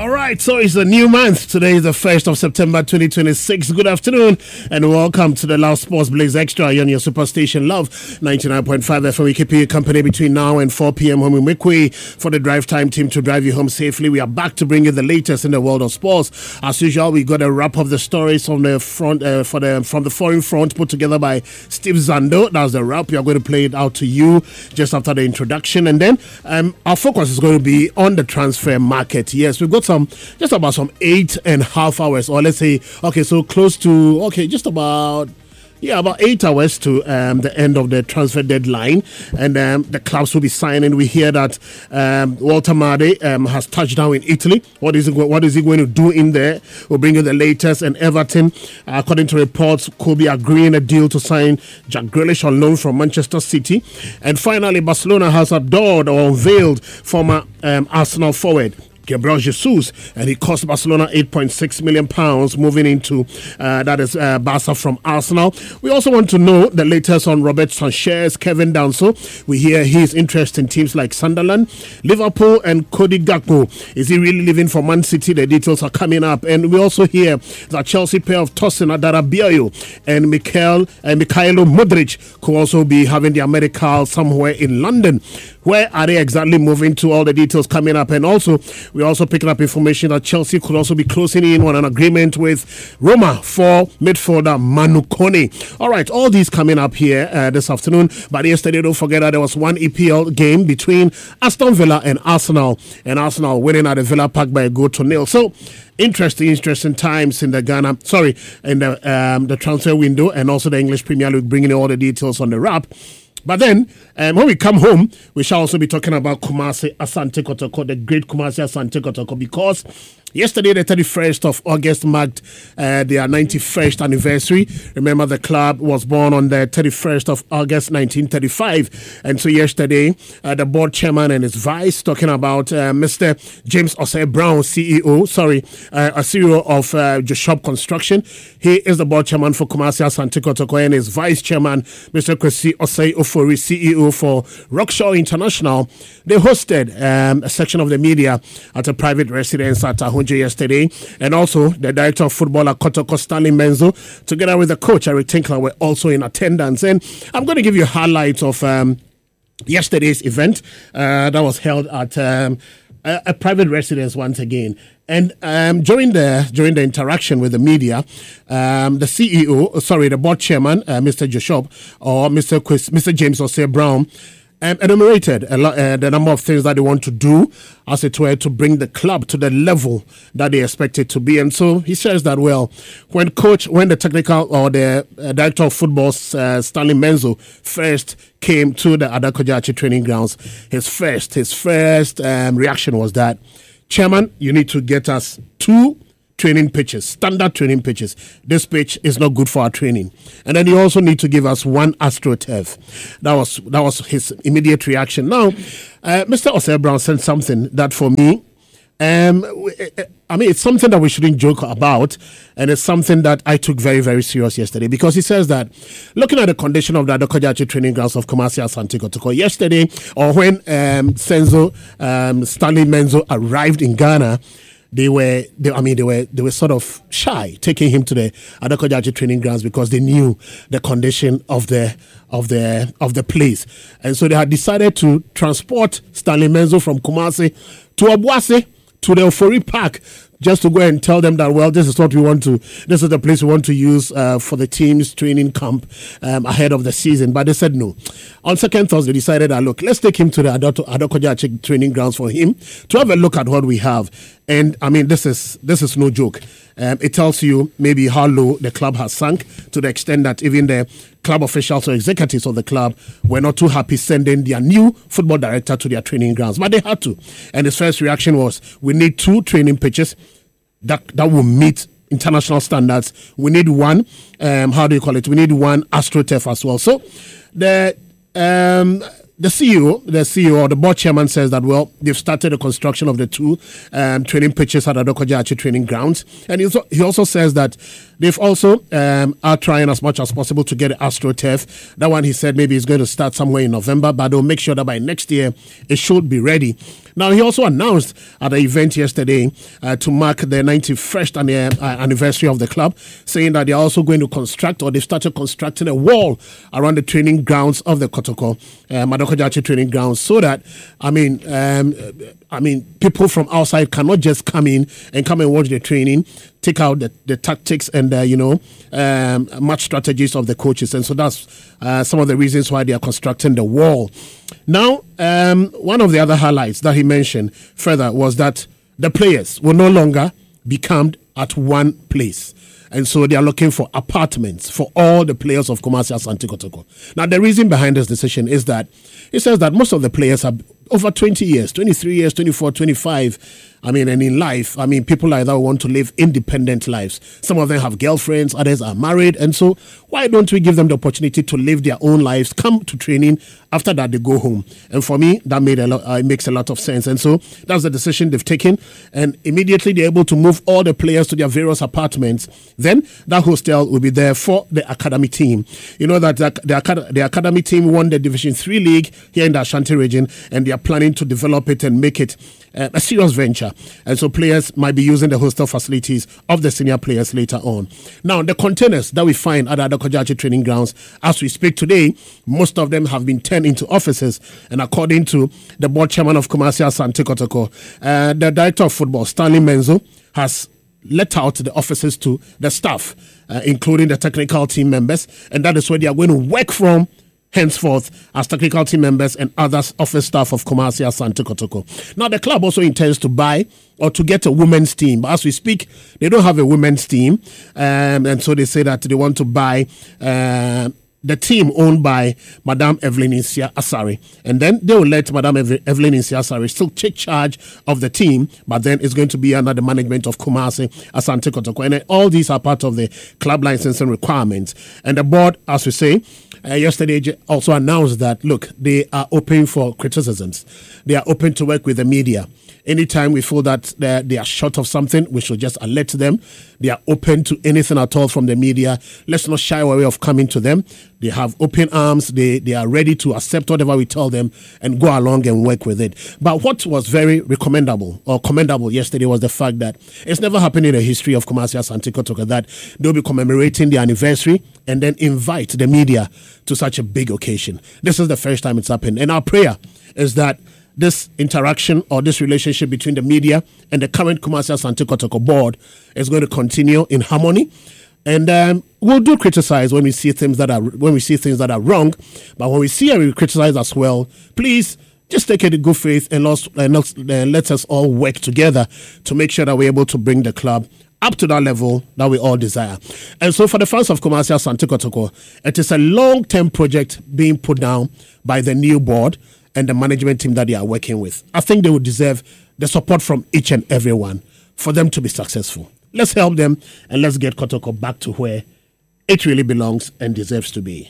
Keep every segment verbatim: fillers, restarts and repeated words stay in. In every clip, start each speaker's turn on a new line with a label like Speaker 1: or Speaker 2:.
Speaker 1: All right, so it's a new month. Today is the first of September twenty twenty-six. Good afternoon and welcome to the Love Sports Blaze Extra on your superstation Love ninety-nine point five F M. We keep you company between now and four p.m. when we make way for the drive time team to drive you home safely. We are back to bring you the latest in the world of sports. As usual, we got a wrap of the stories from the front uh, for the from the foreign front put together by Steve Zando. That's the wrap. We are going to play it out to you just after the introduction, and then um, our focus is going to be on the transfer market. Yes, we've got some just about some eight and a half hours, or let's say, okay, so close to okay, just about. Yeah, about eight hours to um, the end of the transfer deadline, and um, the clubs will be signing. We hear that um, Walter Made um, has touched down in Italy. What is, it, what is he going to do in there? We'll bring you the latest. And Everton, uh, according to reports, could be agreeing a deal to sign Jack Grealish on loan from Manchester City. And finally, Barcelona has adored or unveiled former um, Arsenal forward Gabriel Jesus, and he cost Barcelona eight point six million pounds moving into uh, that is uh, Barca from Arsenal. We also want to know the latest on Robert Sanchez, Kevin Danso. We hear his interest in teams like Sunderland, Liverpool, and Cody Gakpo. Is he really living for Man City? The details are coming up. And we also hear that Chelsea pair of Tosin Adarabioyo and Mikhail, uh, Mikhailo Modric could also be having their medical somewhere in London. Where are they exactly moving to? All the details coming up. And also, we're also picking up information that Chelsea could also be closing in on an agreement with Roma for midfielder Manu Kone. All right, all these coming up here uh, this afternoon. But yesterday, don't forget that there was one E P L game between Aston Villa and Arsenal. And Arsenal winning at the Villa Park by a goal to nil. So, Interesting, interesting times in the Ghana, sorry, in the um, the transfer window, and also the English Premier League, bringing all the details on the wrap. But then, um, when we come home, we shall also be talking about Kumasi Asante Kotoko, the great Kumasi Asante Kotoko, because yesterday, the thirty-first of August, marked uh, their ninety-first anniversary. Remember, the club was born on the thirty-first of August, nineteen thirty-five. And so yesterday, uh, the board chairman and his vice, talking about uh, Mister James Osei Brown, C E O, sorry, uh, a C E O of uh, Joshop Construction. He is the board chairman for Kumasi Asante Kotoko, and his vice chairman, Mister Kwesi Osei Ofori, C E O for Rockshaw International. They hosted um, a section of the media at a private residence at Ahunje yesterday, and also the director of football at Kotoko, Stanley Menzo, together with the coach Eric Tinkler, were also in attendance. And I'm going to give you highlights of um, yesterday's event uh, that was held at um, a, a private residence once again. And um, during the during the interaction with the media, um, the C E O, sorry, the board chairman, uh, Mister Joshop, or Mister Chris, Mister James Osei Brown, Um, enumerated a lot, uh, the number of things that they want to do, as it were, to bring the club to the level that they expect it to be. And so he says that, well, when coach, when the technical or the uh, director of football, uh, Stanley Menzo, first came to the Adakojachi training grounds, his first, his first um, reaction was that, Chairman, you need to get us two training pitches, standard training pitches. This pitch is not good for our training. And then you also need to give us one AstroTurf. That was that was his immediate reaction. Now, uh, Mister Osei Brown said something that for me, um, I mean, it's something that we shouldn't joke about, and it's something that I took very, very serious yesterday, because he says that looking at the condition of the Adokojachi training grounds of Kumasi Asante Kotoko yesterday, or when um, Senzo, um, Stanley Menzo arrived in Ghana, They were, they, I mean, they were, they were sort of shy taking him to the Adokojachi training grounds because they knew the condition of the, of the, of the place, and so they had decided to transport Stanley Menzo from Kumasi to Obuasi to the Ofori Park, just to go and tell them that, well, this is what we want to, this is the place we want to use uh, for the team's training camp um, ahead of the season. But they said no. On second thoughts, they decided that, look, let's take him to the Adokojachi training grounds for him to have a look at what we have. And I mean, this is this is no joke. Um, it tells you maybe how low the club has sunk, to the extent that even the club officials or executives of the club were not too happy sending their new football director to their training grounds. But they had to. And his first reaction was, we need two training pitches that, that will meet international standards. We need one, um, how do you call it? We need one AstroTurf as well. So the... Um, The C E O, the C E O, or the board chairman says that, well, they've started the construction of the two um, training pitches at Adokojachi training grounds. And he also, he also says that They've also um, are trying as much as possible to get the AstroTurf. That one, he said, maybe it's going to start somewhere in November, but they'll make sure that by next year it should be ready. Now, he also announced at the event yesterday uh, to mark the ninety-first anniversary of the club, saying that they're also going to construct, or they've started constructing a wall around the training grounds of the Kotoko, uh, Madoko Jatsi training grounds, so that, I mean, um, I mean, people from outside cannot just come in and come and watch the training, take out the, the tactics and, uh, you know, um, match strategies of the coaches. And so that's uh, some of the reasons why they are constructing the wall. Now, um, one of the other highlights that he mentioned further was that the players will no longer be camped at one place. And so they are looking for apartments for all the players of Kumasi Asante Kotoko. Now, the reason behind this decision is that it says that most of the players are over twenty years, twenty-three years, twenty-four, twenty-five. I mean, and in life, I mean, people like that want to live independent lives. Some of them have girlfriends, others are married. And so why don't we give them the opportunity to live their own lives, come to training, after that they go home? And for me, that made a lot, uh, it makes a lot of sense. And so that's the decision they've taken. And immediately they're able to move all the players to their various apartments. Then that hostel will be there for the academy team. You know that the, the, the academy team won the Division three league here in the Ashanti region, and they are planning to develop it and make it uh, a serious venture. And so players might be using the hostel facilities of the senior players later on. Now, the containers that we find at the Kojachi training grounds, as we speak today, most of them have been turned into offices. And according to the board chairman of Kumasi Asante Kotoko, uh, the director of football, Stanley Menzo, has let out the offices to the staff, uh, including the technical team members. And that is where they are going to work from henceforth as technical team members and other office staff of Kumasi Asante Kotoko. Now, the club also intends to buy or to get a women's team. But as we speak, they don't have a women's team. Um, and so they say that they want to buy uh, the team owned by Madame Evelyn Insia Asari. And then they will let Madame Ev- Evelyn Insia Asari still take charge of the team, but then it's going to be under the management of Kumasi Asante Kotoko. And all these are part of the club licensing requirements. And the board, as we say, Uh, yesterday also announced that, look, they are open for criticisms. They are open to work with the media. Anytime we feel that they are short of something, we should just alert them. They are open to anything at all from the media. Let's not shy away of coming to them. They have open arms. They, they are ready to accept whatever we tell them and go along and work with it. But what was very recommendable or commendable yesterday was the fact that it's never happened in the history of Kumasi Asante Kotoko that they'll be commemorating the anniversary and then invite the media to such a big occasion. This is the first time it's happened. And our prayer is that this interaction or this relationship between the media and the current Kumasi Asante Kotoko board is going to continue in harmony. And um, we'll do criticize when we see things that are when we see things that are wrong. But when we see and we criticize as well, please just take it in good faith and let's, and let's, and let us all work together to make sure that we're able to bring the club up to that level that we all desire. And so for the fans of Kumasi Asante Kotoko, it is a long-term project being put down by the new board and the management team that they are working with. I think they would deserve the support from each and everyone for them to be successful. Let's help them and let's get Kotoko back to where it really belongs and deserves to be.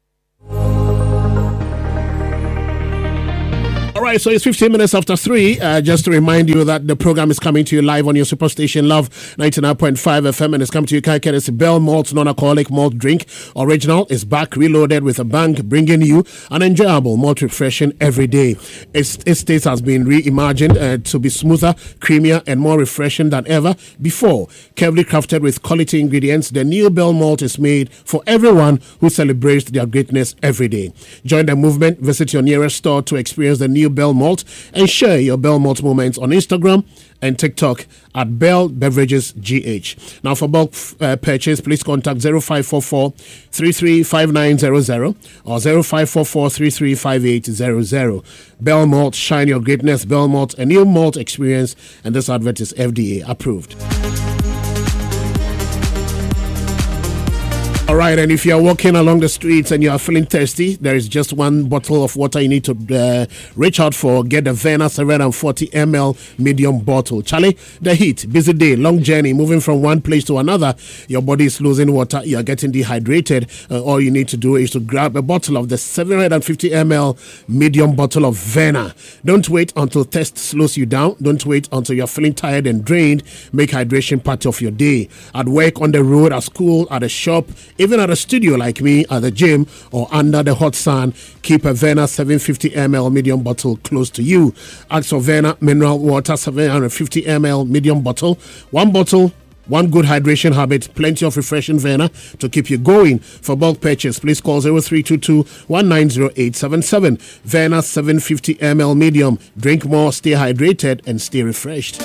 Speaker 1: All right, so it's fifteen minutes after three. Uh, just to remind you that the program is coming to you live on your superstation Love ninety-nine point five F M, and it's coming to you courtesy Bell Malt non-alcoholic malt drink. Original is back, reloaded with a bang, bringing you an enjoyable malt refreshing every day. Its, its taste has been reimagined uh, to be smoother, creamier, and more refreshing than ever before. Carefully crafted with quality ingredients, the new Bell Malt is made for everyone who celebrates their greatness every day. Join the movement. Visit your nearest store to experience the new Bell Malt and share your Bell Malt moments on Instagram and TikTok at Bell Beverages G H. Now, for bulk uh, purchase, please contact zero five four four, three three five nine zero zero or zero five four four, three three five eight zero zero. Bell Malt, shine your greatness. Bell Malt, a new malt experience, and this advert is F D A approved. All right, and if you are walking along the streets and you are feeling thirsty, there is just one bottle of water you need to uh, reach out for. Get the Vena seven forty milliliter medium bottle. Charlie, the heat, busy day, long journey, moving from one place to another. Your body is losing water. You are getting dehydrated. Uh, all you need to do is to grab a bottle of the seven fifty milliliter medium bottle of Vena. Don't wait until thirst slows you down. Don't wait until you're feeling tired and drained. Make hydration part of your day. At work, on the road, at school, at a shop, even at a studio like me, at the gym, or under the hot sun, keep a Vena seven fifty milliliter medium bottle close to you. Ask for Vena mineral water seven fifty milliliter medium bottle. One bottle, one good hydration habit, plenty of refreshing Vena to keep you going. For bulk purchase, please call zero three two two, one nine zero eight seven seven. Vena seven fifty milliliter medium. Drink more, stay hydrated, and stay refreshed.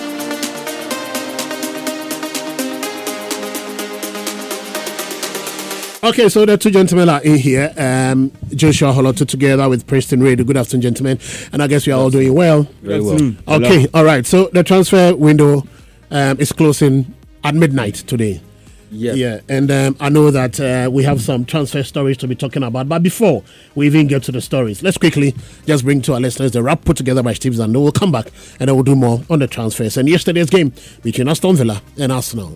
Speaker 1: Okay, so the two gentlemen are in here. Um, Joshua Holoto together with Preston Reid. Good afternoon, gentlemen. And I guess we are all doing well.
Speaker 2: Very well.
Speaker 1: Okay, all right. So the transfer window um, is closing at midnight today.
Speaker 2: Yeah.
Speaker 1: Yeah, and um, I know that uh, we have some transfer stories to be talking about. But before we even get to the stories, let's quickly just bring to our listeners the wrap put together by Steve Zando. We'll come back and then we'll do more on the transfers. And yesterday's game between Aston Villa and Arsenal.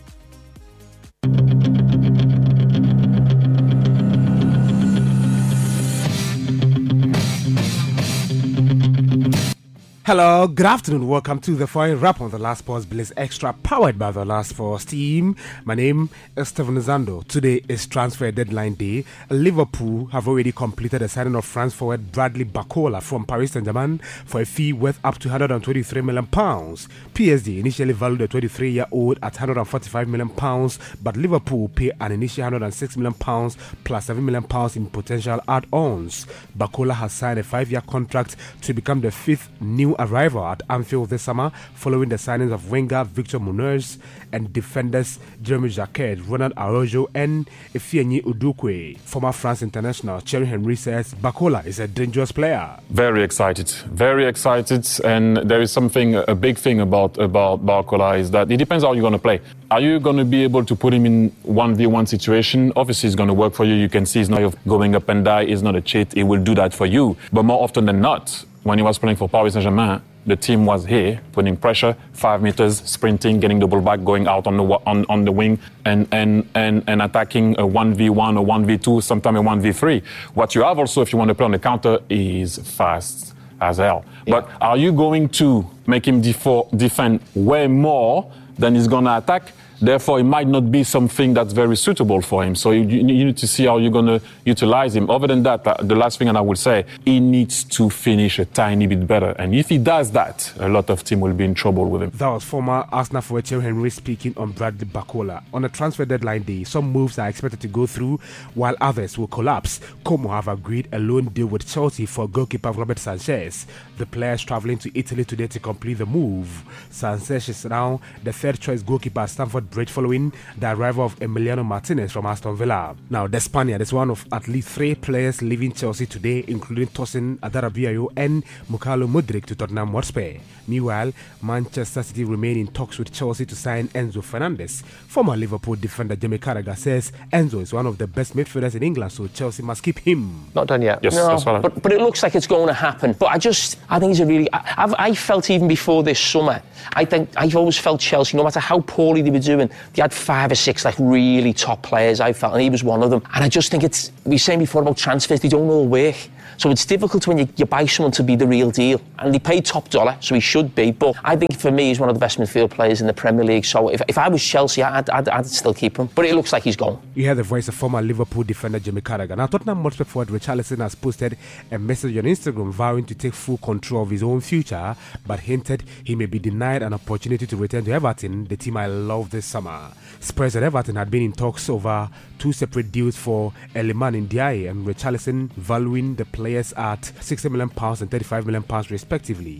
Speaker 3: Hello, good afternoon. Welcome to the foreign wrap on the Last Sports Blaze Extra, powered by the Last Sports team. My name is Stephen Zando. Today is transfer deadline day. Liverpool have already completed the signing of France forward Bradley Barcola from Paris Saint-Germain for a fee worth up to one hundred twenty-three million pounds. P S G initially valued the twenty-three-year-old at one hundred forty-five million pounds, but Liverpool paid an initial one hundred six million pounds plus seven million pounds in potential add-ons. Barcola has signed a five-year contract to become the fifth new arrival at Anfield this summer, following the signings of winger Victor Munoz and defenders Jeremy Jacquet, Ronald Araujo, and Ifeanyi Udukwe. Former France international Thierry Henry says Barcola is a dangerous player.
Speaker 4: Very excited, very excited, and there is something, a big thing about about Barcola is that it depends how you're going to play. Are you going to be able to put him in one v one situation? Obviously, it's going to work for you. You can see he's not going up and down. He's not a cheat. He will do that for you. But more often than not, when he was playing for Paris Saint-Germain, the team was here, putting pressure, five meters, sprinting, getting the ball back, going out on the on, on the wing, and, and, and, and attacking a one v one or one v two, sometimes a one v three. What you have also, if you want to play on the counter, is fast as hell. Yeah. But are you going to make him defo- defend way more than he's going to attack? Therefore, it might not be something that's very suitable for him. So you, you need to see how you're going to utilize him. Other than that, uh, the last thing that I would say, he needs to finish a tiny bit better. And if he does that, a lot of teams will be in trouble with him.
Speaker 3: That was former Arsenal forward Thierry Henry speaking on Bradley Barcola. On the transfer deadline day, some moves are expected to go through, while others will collapse. Como have agreed a loan deal with Chelsea for goalkeeper Robert Sanchez. The player is travelling to Italy today to complete the move. Sanchez is now the third choice goalkeeper at Stamford Bridge following the arrival of Emiliano Martinez from Aston Villa. Now, the Spaniard is one of at least three players leaving Chelsea today, including Tosin Adarabioyo and Mukalo Mudryk to Tottenham Hotspur. Meanwhile, Manchester City remain in talks with Chelsea to sign Enzo Fernandez. Former Liverpool defender Jamie Carragher says Enzo is one of the best midfielders in England, so Chelsea must keep him.
Speaker 5: Not done yet.
Speaker 4: Yes,
Speaker 5: no,
Speaker 4: that's right.
Speaker 5: but, but it looks like it's going to happen. But I just, I think he's a really, I, I've, I felt even before this summer, I think I've always felt Chelsea, no matter how poorly they were doing, they had five or six like really top players, I felt, and he was one of them. And I just think it's, we were saying before about transfers, they don't all work. So it's difficult when you, you buy someone to be the real deal. And they pay top dollar, so he should be. But I think for me, he's one of the best midfield players in the Premier League. So if, if I was Chelsea, I'd, I'd, I'd still keep him. But it looks like he's gone.
Speaker 3: You hear the voice of former Liverpool defender Jamie Carragher. Now, Tottenham Hotspur forward Richarlison has posted a message on Instagram vowing to take full control of his own future, but hinted he may be denied an opportunity to return to Everton, the team I love this summer. Spurs and Everton had been in talks over two separate deals for Iliman Ndiaye and Richarlison, valuing the players at sixty million pounds and thirty-five million pounds respectively.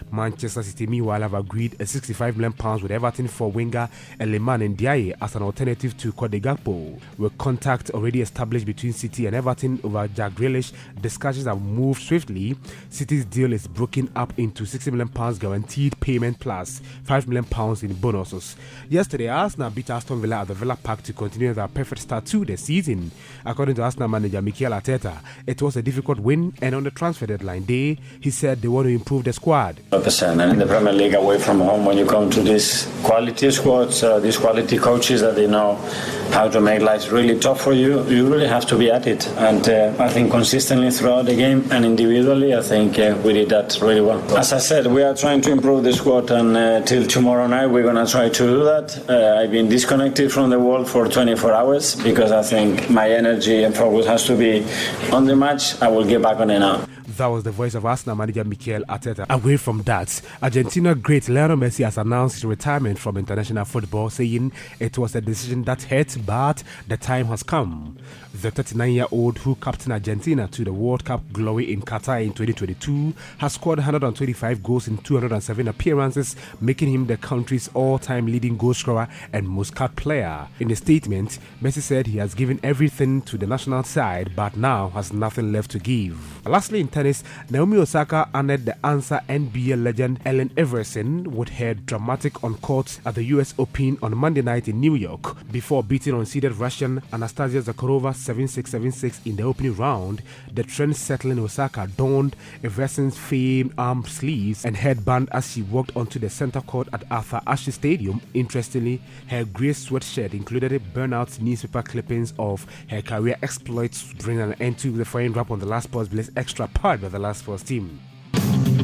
Speaker 3: Manchester City, meanwhile, have agreed a sixty-five million pounds with Everton for winger Iliman Ndiaye as an alternative to Cody Gakpo. With contact already established between City and Everton over Jack Grealish, discussions have moved swiftly. City's deal is broken up into sixty million pounds guaranteed payment plus five million pounds in bonuses. Yesterday, Arsenal beat Aston Villa at the Villa Park to continue their perfect start to the season. According to Arsenal manager Mikel Arteta, it was a difficult win, and on the transfer deadline day, he said they want to improve the squad.
Speaker 2: one hundred percent. And in the Premier League, away from home, when you come to these quality squads, uh, these quality coaches that they know how to make life really tough for you, you really have to be at it. And uh, I think consistently throughout the game and individually, I think uh, we did that really well. As I said, we are trying to improve the squad, and uh, till tomorrow night, we're going to try to do that. Uh, I've been disconnected from the world for twenty-four hours because I think my energy and focus has to be on the match. I will get back on it now.
Speaker 3: That was the voice of Arsenal manager Mikel Arteta. Away from that, Argentina great Lionel Messi has announced his retirement from international football, saying it was a decision that hurt, but the time has come. The thirty-nine-year-old who captained Argentina to the World Cup glory in Qatar in twenty twenty-two has scored one hundred twenty-five goals in two hundred seven appearances, making him the country's all-time leading goal scorer and most capped player. In a statement, Messi said he has given everything to the national side, but now has nothing left to give. Lastly, in tennis, Naomi Osaka honored the answer N B A legend Allen Iverson with her dramatic on-court at the U S Open on Monday night in New York. Before beating unseeded Russian Anastasia Zakharova seven six seven six in the opening round, the trend-settling Osaka donned Iverson's famed arm sleeves and headband as she walked onto the center court at Arthur Ashe Stadium. Interestingly, her grey sweatshirt included burnout newspaper clippings of her career exploits, bringing an end to the foreign rap on the Last Sports Blitz Extra part by the Last Sports team.